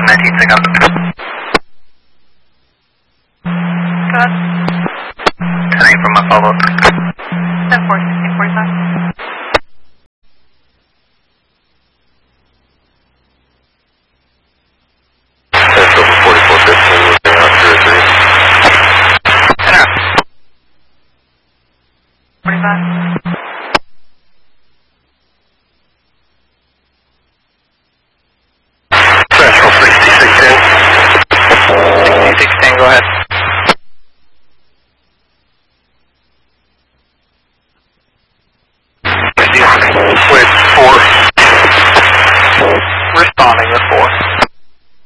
19, pick up. Go ahead. 10-8 from my follow-up. 10-4, 1645. Over 4415, looking out 03. 45.